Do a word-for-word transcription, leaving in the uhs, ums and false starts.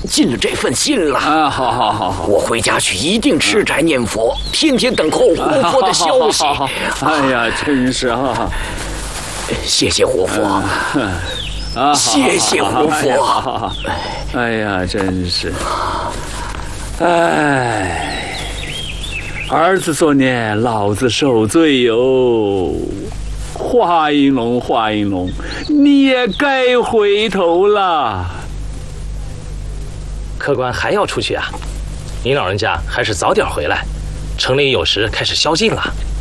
尽了这份心了。 啊，好好好好， 我回家去一定吃斋念佛，天天等候活佛的消息。 哎呀，真是啊！ 谢谢活佛。 啊， 谢谢活佛。 哎呀，真是，哎，儿子作孽，老子受罪哟。华应龙，华应龙，你也该回头了。 客官还要出去啊？您老人家还是早点回来，城里有时开始宵禁了。